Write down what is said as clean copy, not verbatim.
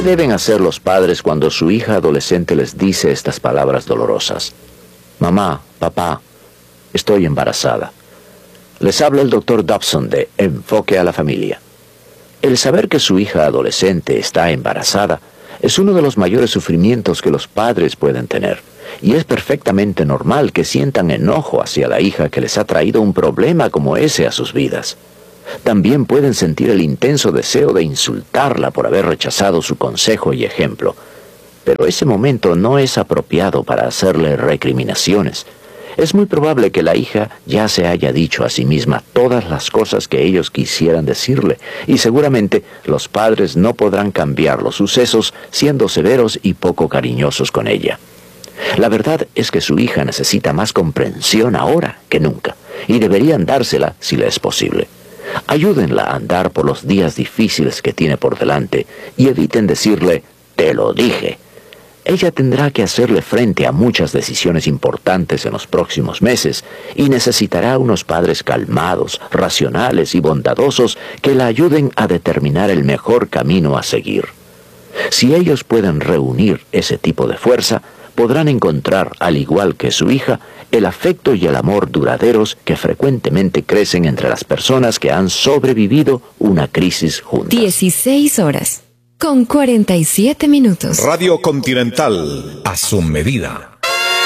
deben hacer los padres cuando su hija adolescente les dice estas palabras dolorosas? Mamá, papá, estoy embarazada. Les habla el Dr. Dobson de Enfoque a la Familia. El saber que su hija adolescente está embarazada es uno de los mayores sufrimientos que los padres pueden tener, y es perfectamente normal que sientan enojo hacia la hija que les ha traído un problema como ese a sus vidas. También pueden sentir el intenso deseo de insultarla por haber rechazado su consejo y ejemplo, pero ese momento no es apropiado para hacerle recriminaciones. Es muy probable que la hija ya se haya dicho a sí misma todas las cosas que ellos quisieran decirle, y seguramente los padres no podrán cambiar los sucesos siendo severos y poco cariñosos con ella. La verdad es que su hija necesita más comprensión ahora que nunca, y deberían dársela si le es posible. Ayúdenla a andar por los días difíciles que tiene por delante, y eviten decirle, «te lo dije». Ella tendrá que hacerle frente a muchas decisiones importantes en los próximos meses y necesitará unos padres calmados, racionales y bondadosos que la ayuden a determinar el mejor camino a seguir. Si ellos pueden reunir ese tipo de fuerza, podrán encontrar, al igual que su hija, el afecto y el amor duraderos que frecuentemente crecen entre las personas que han sobrevivido una crisis juntas. 16 horas. Con 47 minutos. Radio Continental, a su medida.